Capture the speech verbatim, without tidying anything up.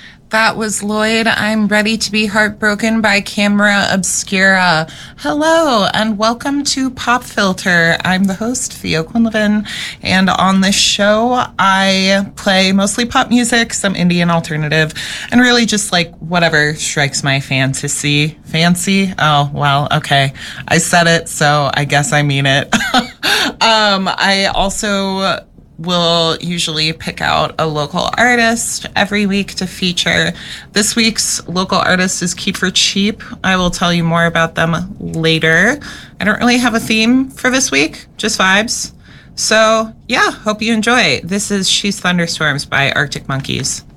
That was Lloyd. I'm Ready to Be Heartbroken by Camera Obscura. Hello, and welcome to Pop Filter. I'm the host, Theo Quinlivan, and on this show, I play mostly pop music, some indie and alternative, and really just like whatever strikes my fantasy. Fancy? Oh, well, okay. I said it, so I guess I mean it. um, I also will usually pick out a local artist every week to feature. This week's local artist is Kiefer Cheap. I will tell you more about them later. I don't really have a theme for this week, just vibes. So yeah, hope you enjoy. This is She's Thunderstorms by Arctic Monkeys.